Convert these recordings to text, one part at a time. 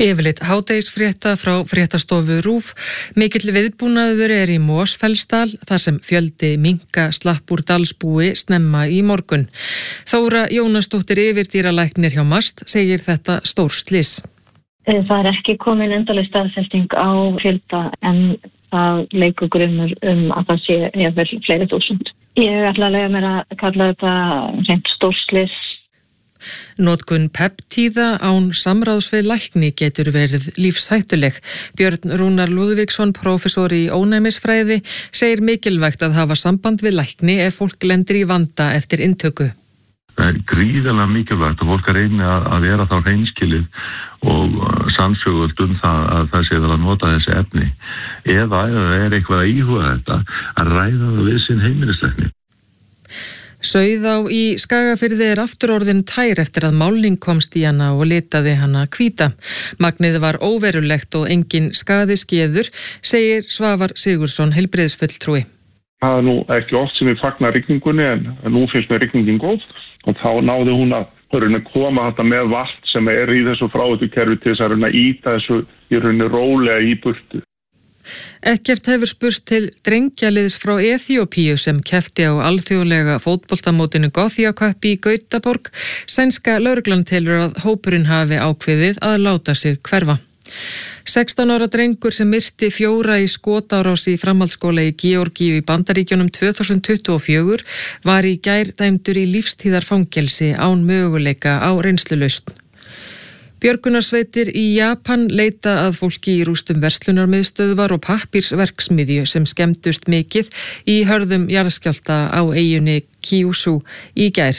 Yfirleitt hádegisfrétta frá fréttastofu RÚV. Mikill viðbúnaður í Mosfellsdal þar sem fjöldi minka slapp úr dalsbúi snemma í morgun. Þóra Jónasdóttir yfirdýralæknir hjá MAST segir þetta stórslys. Það ekki komin endaleg staðfesting á fjölda en það leikur grunnur að það sé jafnvel fleiri þúsund. Ég ætla að leyfa mér að kalla þetta hreint stórslys. Notkun peptíða án samráðs við lækni getur verið lífshættuleg. Björn Rúnar Lúðvíksson, prófessor í ónæmisfræði, segir mikilvægt að hafa samband við lækni ef fólk lendir í vanda eftir inntöku. Það gríðarlega mikilvægt að fólk reyni að vera þá hreinskilið og sannsögult það að það sé vel að nota þessi efni. Eða eitthvað að íhuga þetta, að ræða það við sinn heimilislækni. Sauðá í Skagafirði aftur orðin tær eftir að málning komst í hana og litaði hana hvíta. Magnið var óverulegt og engin skaði skeður, segir Svavar Sigurðsson, heilbrigðisfulltrúi. Það nú ekki oft sem við fagnar rigningunni en nú finnst mér rigningin góð og þá náði hún að koma þetta með vatn sem í þessu fráveitukerfi til þess að ýta þessu í rauninni rólega í burtu. Ekkert hefur spurst til drengjaliðs frá Eþíópíu sem keppti á alþjóðlega fótboltamótinu Gothia Cup í Gautaborg. Sænska lögreglan telur að hópurinn hafi ákveðið að láta sig hverfa. 16 ára drengur sem myrti 4 í skotárás í framhaldsskóla í Georgíu í Bandaríkjunum 2024 var í gær dæmdur í lífstíðarfangelsi án möguleika á reynslulausn. Björgunarsveitir í Japan leita að fólki í rústum verslunarmiðstöðvar og pappírsverksmiðju sem skemmdust mikið í hörðum jarðskjálfta á eyjunni Kyushu í gær.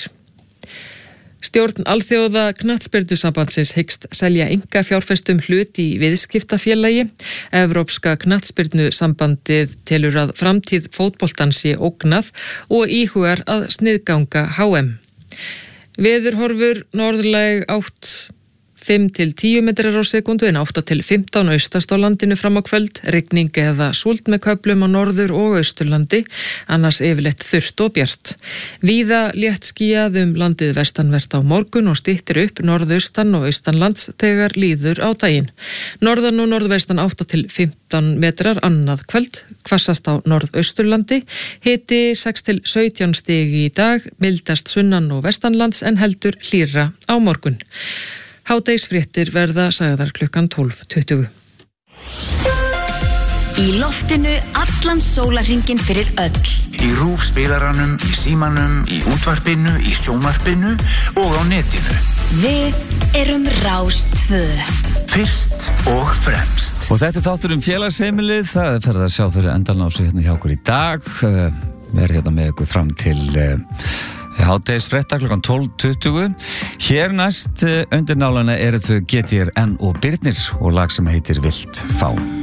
Stjórn Alþjóða knattspyrnusambandsins hyggst selja einkafjárfestum hlut í viðskiptafélagi. Evrópska knattspyrnusambandið telur að framtíð fótboltans sé ógnað og íhugar að sniðganga HM. Veðurhorfur norðlæg átt 5 til 10 metrar á sekundu en 8 til 15 austast á landinu fram á kvöld, rigning eða súld með köflum á norður- og austurlandi, annars yfirleitt þurrt og bjart. Víða létt skýjað landið vestanvert á morgun og styttir upp norðaustan og austanlands þegar líður á daginn. Norðan og norðvestan 8 til 15 metrar annað kvöld, hvassast á norðausturlandi, hiti 6 til 17 stig í dag, mildast sunnan og vestanlands en heldur hlýrra á morgun. Hádegisfréttir verða sagðar klukkan 12:20. Í loftinu allan sólarhringinn fyrir öll. Í RÚV spilaranum, í símanum, í útvarpinu, í sjónvarpinu og á netinu. Við erum Rás 2. Fyrst og fremst. Og þetta þáttur félagsheimilið, það ferð að sjá fyrir endan á sig hérna hjá okkur í dag. Verð hérna með ykkur fram til hádegisfrétta klukkan 12:20. Hér næst undir nálana eru þau GTRN og Birnir og lag sem heitir Vilt fá.